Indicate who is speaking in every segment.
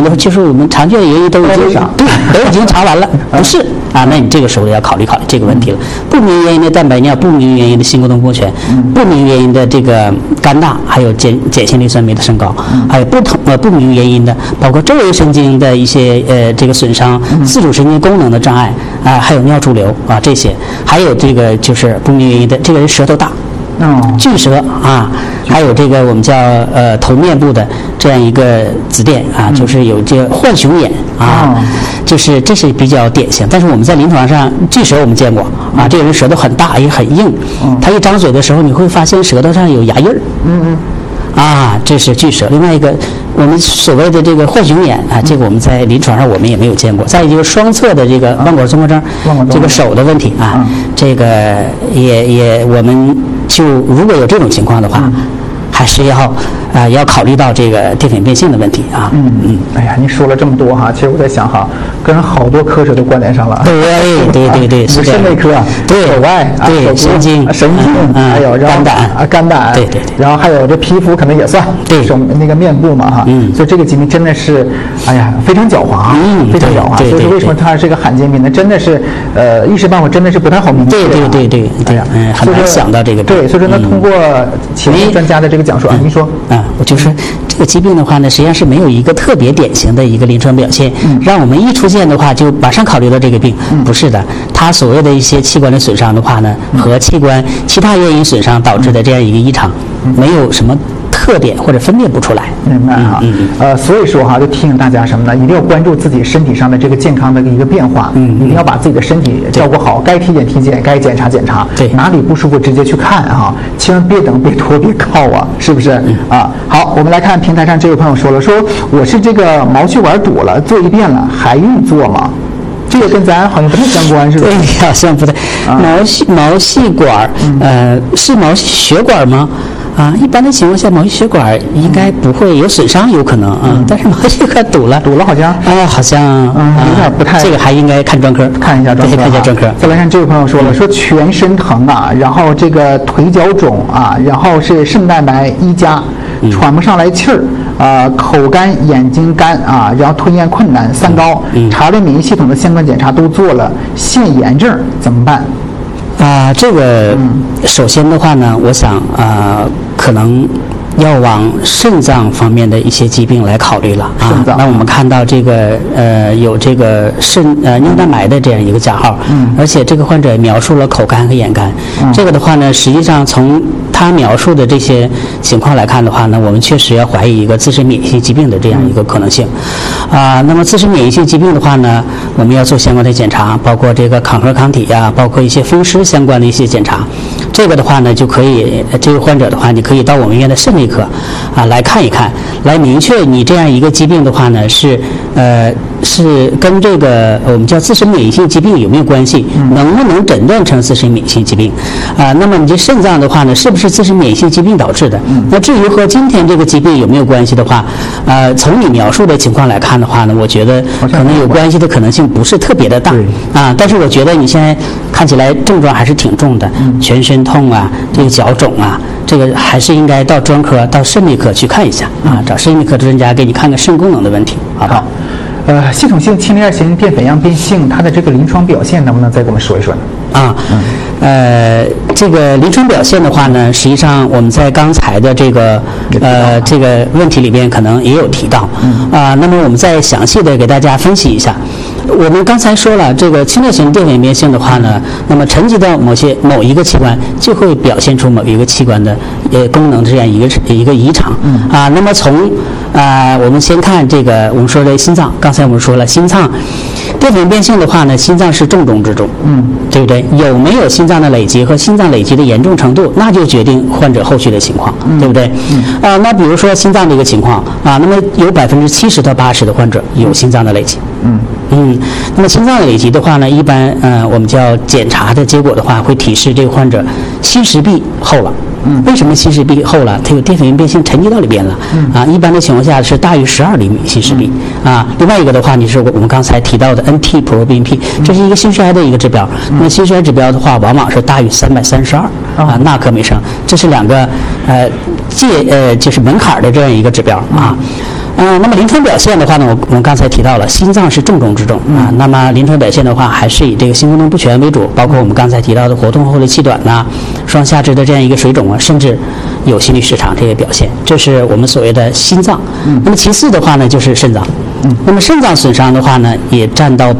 Speaker 1: 的就是我们常见的原因都已经查完了，不是啊，那你这个时候要考虑这个问题了。不明原因的蛋白尿，不明原因的心沟通不全，不明原因的这个肝大，还有碱性磷酸酶的升高，还有不明原因的包括周围神经的一些这个损伤，自主神经功能的障碍啊，还有尿潴留啊这些，还有这个就是不明原因的这个人舌头大。巨舌啊，还有这个我们叫头面部的这样一个紫癜啊，就是有这个浣熊眼啊，就是这是比较典型。但是我们在临床上巨舌我们见过啊，这个人舌头很大也很硬，他一张嘴的时候你会发现舌头上有牙印儿。啊，这是巨舌。另外一个，我们所谓的这个浣熊眼啊，这个我们在临床上我们也没有见过。再一个就是双侧的这个腕管综合征，这个手的问题啊，这个也我们就如果有这种情况的话，还是要考虑到这个淀粉变性的问题啊。
Speaker 2: 哎呀，你说了这么多哈，其实我在想哈，跟好多科室都关联上了。
Speaker 1: 对，
Speaker 2: 是肾内科，
Speaker 1: 对，
Speaker 2: 手外
Speaker 1: 对，神经，
Speaker 2: 还有肝胆，
Speaker 1: 对，
Speaker 2: 然后还有这皮肤可能也算，
Speaker 1: 对，
Speaker 2: 那个面部嘛哈，所以这个疾病真的是，哎呀，非常狡猾啊，非常狡猾。所以说为什么它是个罕见病呢？真的是一时半会真的是不太好明确。
Speaker 1: 对，哎呀，很难想到这个。
Speaker 2: 对，所以说呢，通过前面专家的这个讲述啊，您说
Speaker 1: 我就是这个疾病的话呢，实际上是没有一个特别典型的一个临床表现，让我们一出现的话就马上考虑到这个病，不是的。它所谓的一些器官的损伤的话呢，和器官其他原因损伤导致的这样一个异常，没有什么特点或者分辨不出来。
Speaker 2: 明白哈。所以说哈，就提醒大家什么呢？一定要关注自己身体上的这个健康的一个变化，一定要把自己的身体照顾好，该体检，该检查，
Speaker 1: 对，
Speaker 2: 哪里不舒服直接去看哈，千万别等，别拖，别靠啊，是不是？啊，好，我们来看平台上这位朋友说了，说我是这个毛细管堵了，做一遍了，还用做吗？这个跟咱好像不太相关，是吧？
Speaker 1: 对，好像不太。毛细管，是毛细血管吗？啊，一般的情况下，毛细血管应该不会有损伤，有可能啊，但是毛细管堵了
Speaker 2: 好像
Speaker 1: 好像
Speaker 2: 有点不太。
Speaker 1: 这个还应该看专科，看一下专科。
Speaker 2: 再来看这位朋友说了，说全身疼啊，然后这个腿脚肿啊，然后是肾蛋白1+，喘不上来气儿，口干眼睛干啊，然后吞咽困难，3高，查了免疫系统的相关检查都做了，腺炎症怎么办？
Speaker 1: 这个首先的话呢，我想可能要往肾脏方面的一些疾病来考虑了啊。那我们看到这个有这个尿蛋白的这样一个加号，而且这个患者描述了口干和眼干，这个的话呢，实际上从他描述的这些情况来看的话呢，我们确实要怀疑一个自身免疫性疾病的这样一个可能性那么自身免疫性疾病的话呢，我们要做相关的检查，包括这个抗核抗体包括一些风湿相关的一些检查。这个的话呢，就可以这个患者的话，你可以到我们医院的肾内科来看一看，来明确你这样一个疾病的话呢，是跟这个我们叫自身免疫性疾病有没有关系，能不能诊断成自身免疫性疾病那么你这肾脏的话呢，是不是自身免疫性疾病导致的？那至于和今天这个疾病有没有关系的话，从你描述的情况来看的话呢，我觉得可能有关系的可能性不是特别的大但是我觉得你现在看起来症状还是挺重的，全身痛这个脚肿这个还是应该到专科到肾内科去看一下找肾内科专家给你看看肾功能的问题，好不好？
Speaker 2: 系统性氢离二型淀粉样变性，它的这个临床表现能不能再给我们说一说呢？
Speaker 1: 这个临床表现的话呢，实际上我们在刚才的这个问题里边可能也有提到那么我们再详细的给大家分析一下。我们刚才说了，这个侵略型淀粉变性的话呢，那么沉积到某一个器官，就会表现出某一个器官的功能这样一个异常那么从我们先看这个我们说的心脏，刚才我们说了心脏淀粉变性的话呢，心脏是重中之重，对不对？有没有心脏的累积和心脏累积的严重程度，那就决定患者后续的情况，对不对？那比如说心脏这个情况那么有70%到80%的患者有心脏的累积，那么心脏的累积的话呢，一般我们叫检查的结果的话，会提示这个患者心室壁厚了。为什么心室壁厚了？它有淀粉变性沉积到里边了一般的情况下是大于12厘米心室壁另外一个的话，你是我们刚才提到的 NT-proBNP， 这是一个心衰的一个指标。那么心衰指标的话，往往是大于332纳克每升，这是两个就是门槛的这样一个指标那么临床表现的话呢，我们刚才提到了心脏是重中之重啊。那么临床表现的话，还是以这个心功能不全为主，包括我们刚才提到的活动后的气短呐、双下肢的这样一个水肿啊，甚至有心律失常这些表现，这是我们所谓的心脏。那么其次的话呢，就是肾脏。那么肾脏损伤的话呢，也占到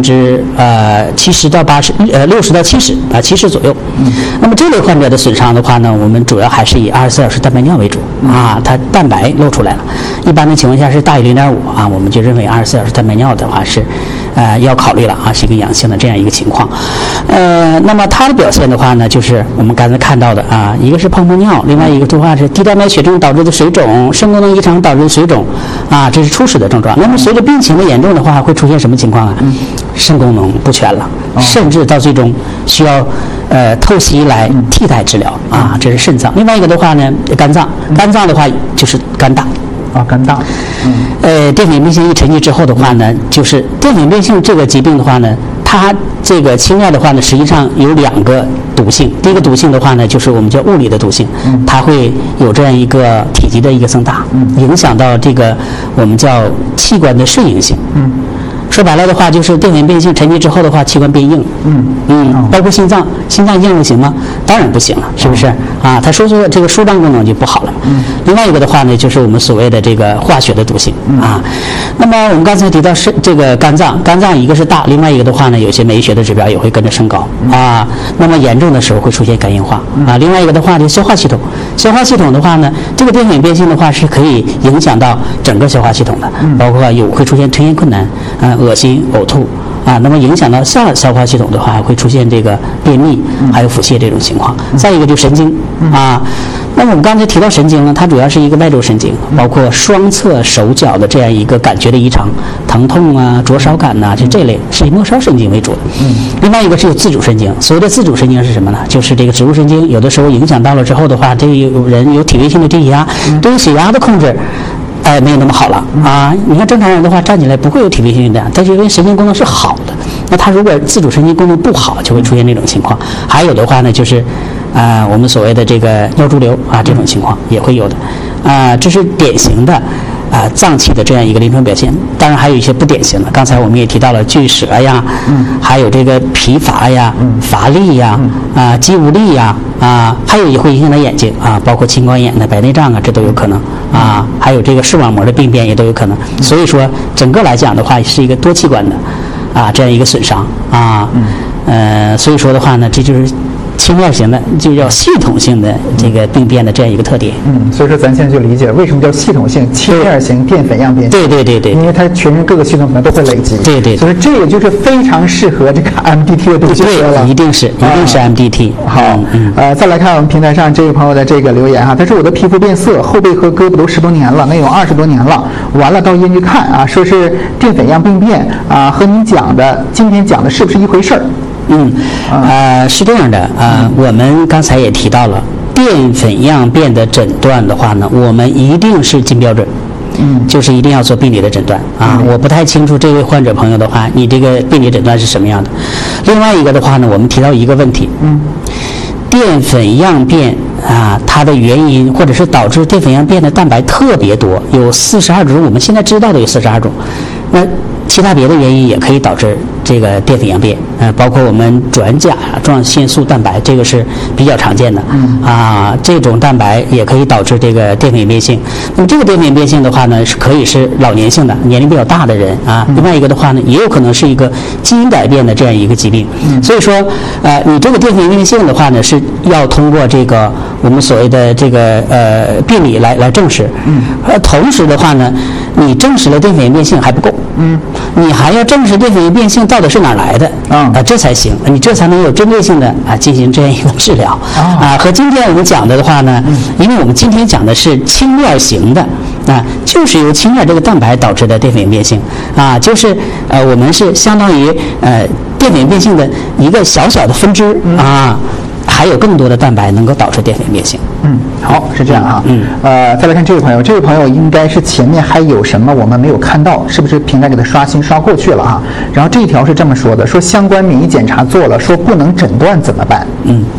Speaker 1: 70%到60%到70%左右。那么这类患者的损伤的话呢，我们主要还是以24小时蛋白尿为主啊，它蛋白露出来了，一般的情况下是大于0.5啊，我们就认为24小时蛋白尿的话是要考虑了啊，是一个阳性的这样一个情况。那么它的表现的话呢，就是我们刚才看到的啊，一个是泡尿，另外一个的话是低蛋白血症导致的水肿，肾功能异常导致的水肿啊，这是初始的症状。那么随着病情的严重的话，会出现什么情况啊？肾功能不全了，甚至到最终需要透析来替代治疗啊，这是肾脏。另外一个的话呢，肝脏的话就是肝大。
Speaker 2: 肝大。
Speaker 1: 淀粉变性一沉积之后的话呢，就是淀粉变性这个疾病的话呢，它这个清尿的话呢，实际上有2个毒性。第一个毒性的话呢，就是我们叫物理的毒性，它会有这样一个体积的一个增大，影响到这个我们叫器官的顺应性。说白了的话，就是淀粉变性沉积之后的话，器官变硬。包括心脏硬不行吗？当然不行了，是不是啊？它这个舒张功能就不好了。另外一个的话呢，就是我们所谓的这个化学的毒性啊。那么我们刚才提到是这个肝脏一个是大，另外一个的话呢，有些酶学的指标也会跟着升高啊。那么严重的时候会出现肝硬化啊。另外一个的话就是消化系统的话呢，这个淀粉变性的话是可以影响到整个消化系统的，包括会出现吞咽困难恶心、呕吐啊，那么影响到下消化系统的话，会出现这个便秘，还有腹泻这种情况。再一个就是神经啊，那么我们刚才提到神经呢，它主要是一个外周神经，包括双侧手脚的这样一个感觉的异常，疼痛啊、灼烧感呐，就这类是以末梢神经为主的。另外一个是有自主神经，所谓的自主神经是什么呢？就是这个植物神经，有的时候影响到了之后的话，这个有人有体位性的低压，对于血压的控制。没有那么好了啊！你看正常人的话，站起来不会有体位性的，但是因为神经功能是好的，那他如果自主神经功能不好，就会出现这种情况。还有的话呢，就是我们所谓的这个尿潴留啊，这种情况也会有的这是典型的脏器的这样一个临床表现。当然还有一些不典型的，刚才我们也提到了巨舌呀，还有这个疲乏呀、乏力呀、肌无力呀还有也会影响到眼睛包括青光眼的白内障这都有可能还有这个视网膜的病变也都有可能。所以说整个来讲的话，是一个多器官的这样一个损伤所以说的话呢，这就是清尿型的，就叫系统性的这个病变的这样一个特点。
Speaker 2: 所以说咱现在就理解为什么叫系统性清尿型淀粉样变性。
Speaker 1: 对，
Speaker 2: 因为它全身各个系统可能都会累积。
Speaker 1: 对，
Speaker 2: 所以这也就是非常适合这个 MDT 的对象了。
Speaker 1: 一定是 MDT。
Speaker 2: 好，再来看我们平台上这位朋友的这个留言他说我的皮肤变色，后背和胳膊都10多年了，能有20多年了，完了到医院去看说是淀粉样病变和你今天讲的是不是一回事儿？
Speaker 1: 是这样的我们刚才也提到了淀粉样变的诊断的话呢，我们一定是金标准。就是一定要做病理的诊断我不太清楚这位患者朋友的话，你这个病理诊断是什么样的。另外一个的话呢，我们提到一个问题，淀粉样变它的原因或者是导致淀粉样变的蛋白特别多，有42种，我们现在知道的有42种。那其他别的原因也可以导致这个淀粉样变包括我们转甲状腺素蛋白，这个是比较常见的这种蛋白也可以导致这个淀粉变性。那么这个淀粉变性的话呢，是可以是老年性的，年龄比较大的人另外一个的话呢，也有可能是一个基因改变的这样一个疾病。所以说你这个淀粉变性的话呢，是要通过这个我们所谓的这个病理来证实。同时的话呢，你证实了淀粉变性还不够，你还要证实淀粉变性到底是哪儿来的这才行，你这才能有针对性的进行这样一个治疗和今天我们讲的话呢，因为我们今天讲的是清尿型的就是由清尿这个蛋白导致的淀粉变性就是我们是相当于淀粉变性的一个小小的分支还有更多的蛋白能够导致淀粉变性。
Speaker 2: 好，是这样再来看这位朋友，应该是前面还有什么我们没有看到，是不是平台给他刷新刷过去了然后这一条是这么说的，说相关免疫检查做了，说不能诊断怎么办？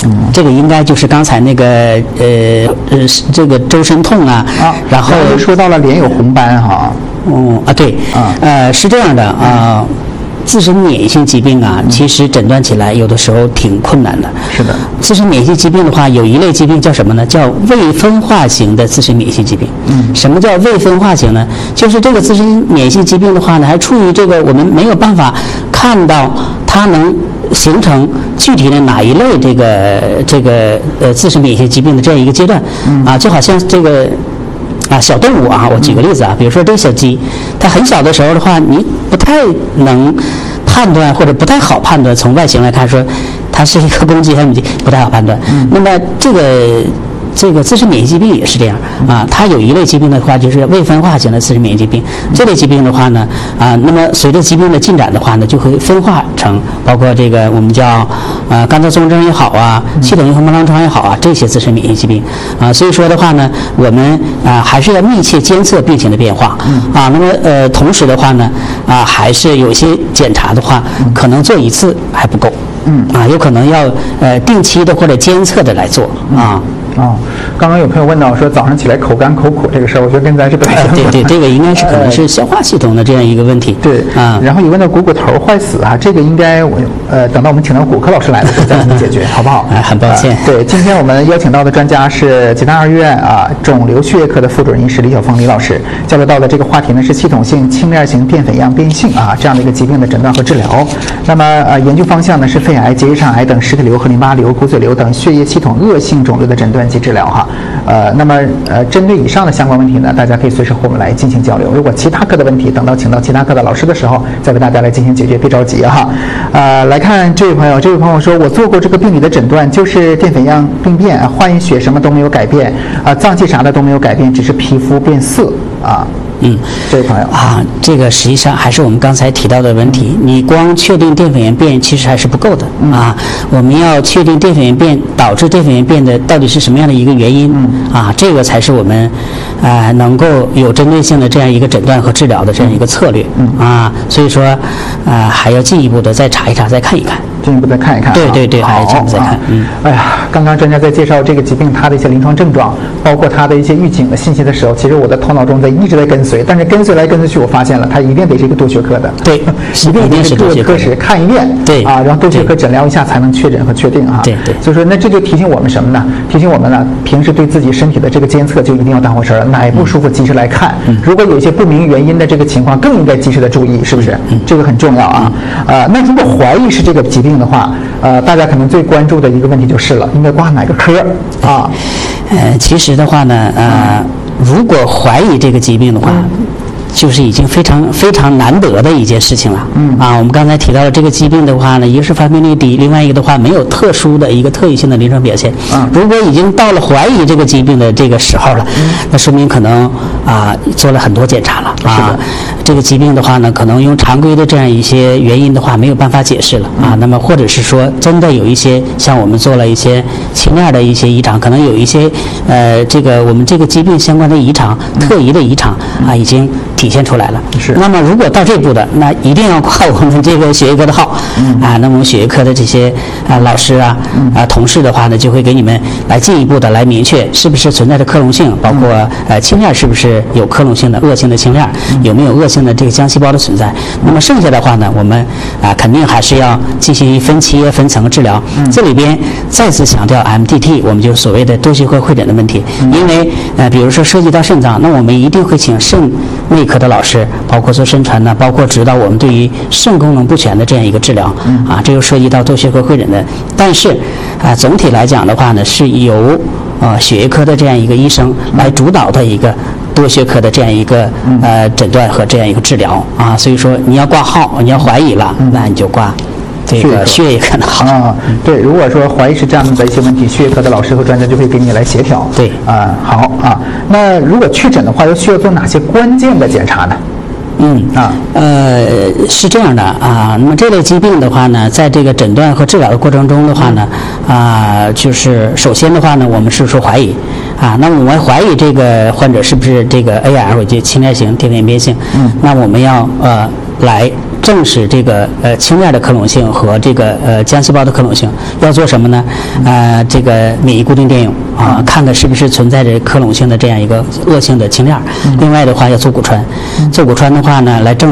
Speaker 1: 这个应该就是刚才那个这个周身痛啊，然后
Speaker 2: 又说到了脸有红斑哈。
Speaker 1: 对，是这样的啊。自身免疫性疾病啊，其实诊断起来有的时候挺困难的。
Speaker 2: 是的，
Speaker 1: 自身免疫性疾病的话，有一类疾病叫什么呢？叫未分化型的自身免疫性疾病。什么叫未分化型呢？就是这个自身免疫性疾病的话呢，还处于这个我们没有办法看到它能形成具体的哪一类这个自身免疫性疾病的这样一个阶段。就好像这个。小动物啊，我举个例子啊，比如说这个小鸡，它很小的时候的话，你不太能判断或者不太好判断，从外形来看说它是一个公鸡还是母鸡，不太好判断。那么这个自身免疫疾病也是这样啊，它有一类疾病的话就是未分化型的自身免疫疾病。这类疾病的话呢，那么随着疾病的进展的话呢，就会分化成包括这个我们叫肝脏综合征也好啊，系统性红斑狼疮也好啊，这些自身免疫疾病所以说的话呢，我们还是要密切监测病情的变化那么同时的话呢还是有些检查的话，可能做一次还不够有可能要定期的或者监测的来做
Speaker 2: 刚刚有朋友问到说早上起来口干口苦这个事儿，我觉得跟咱是不太相关。
Speaker 1: 对，这个应该是可能是消化系统的这样一个问题。
Speaker 2: 对然后有问到股头坏死这个应该等到我们请到骨科老师来的时候再给你解决，好不好？
Speaker 1: 很抱歉。
Speaker 2: 对，今天我们邀请到的专家是济南二院肿瘤血液科的副主任医师李晓峰李老师，交流到的这个话题呢是系统性轻链型淀粉样变性这样的一个疾病的诊断和治疗。那么研究方向呢是肺癌、结直肠癌等实体瘤和淋巴瘤、骨髓瘤等血液系统恶性肿瘤的诊断及治疗那么针对以上的相关问题呢，大家可以随时和我们来进行交流。如果其他科的问题，等到请到其他科的老师的时候，再为大家来进行解决，别着急来看这位朋友说，我做过这个病理的诊断，就是淀粉样病变，化验血什么都没有改变脏器啥的都没有改变，只是皮肤变色这位朋友
Speaker 1: 这个实际上还是我们刚才提到的问题，你光确定淀粉样变其实还是不够的我们要确定淀粉样变导致淀粉样变的到底是什么样的一个原因这个才是我们能够有针对性的这样一个诊断和治疗的这样一个策略所以说还要进一步的再查一查，再看一看。
Speaker 2: 进一步再看一看。
Speaker 1: 对，还要进一步再看。
Speaker 2: 哎呀，刚刚专家在介绍这个疾病它的一些临床症状，包括它的一些预警的信息的时候，其实我的头脑中一直在跟随，但是跟随来跟随去，我发现了它一定得是一个多学科的。
Speaker 1: 对，
Speaker 2: 一定是各科室看一遍。
Speaker 1: 对
Speaker 2: 然后多学科诊疗一下才能确诊和确定
Speaker 1: 对。
Speaker 2: 所以说，那这就提醒我们什么呢？提醒我们呢，平时对自己身体的这个监测就一定要当回事儿，哪一不舒服及时来看。如果有一些不明原因的这个情况，更应该及时的注意，是不是？这个很重要那如果怀疑是这个疾病的话，大家可能最关注的一个问题就是了，应该挂哪个科
Speaker 1: 其实的话呢，如果怀疑这个疾病的话，就是已经非常非常难得的一件事情了。我们刚才提到了这个疾病的话呢，一个是发病率低，另外一个的话没有特殊的一个特异性的临床表现。如果已经到了怀疑这个疾病的这个时候了，那说明可能做了很多检查了这个疾病的话呢，可能用常规的这样一些原因的话没有办法解释了那么或者是说真的有一些像我们做了一些轻链的一些异常，可能有一些这个我们这个疾病相关的异常、特异的异常已经体现出来了。那么如果到这步的，那一定要挂我们这个血液科的号那么我们血液科的这些老师同事的话呢，就会给你们来进一步的来明确是不是存在着克隆性，包括轻链是不是有克隆性的恶性的轻链，有没有恶性的这个浆细胞的存在。那么剩下的话呢，我们肯定还是要进行分期分层治疗。这里边再次强调 MDT， 我们就所谓的多学科会诊的问题。因为比如说涉及到肾脏，那我们一定会请肾内科的老师，包括做肾传呢，包括指导我们对于肾功能不全的这样一个治疗这又涉及到多学科会诊的。但是总体来讲的话呢，是由血液科的这样一个医生来主导的一个多学科的这样一个诊断和这样一个治疗所以说你要挂号，你要怀疑了，那你就挂这个血液科的号
Speaker 2: 对，如果说怀疑是这样的一些问题，血液科的老师和专家就会给你来协调。
Speaker 1: 对
Speaker 2: 好那如果确诊的话，又需要做哪些关键的检查呢？
Speaker 1: 是这样的那么这类疾病的话呢，在这个诊断和治疗的过程中的话呢就是首先的话呢，我们是说怀疑那我们怀疑这个患者是不是这个 AL 就轻链型淀粉样变性那我们要来证实这个轻链的可溶性和这个浆细胞的可溶性，要做什么呢？这个免疫固定电泳啊，看看是不是存在着可溶性的这样一个恶性的轻链。另外的话要做骨穿，做骨穿的话呢，来证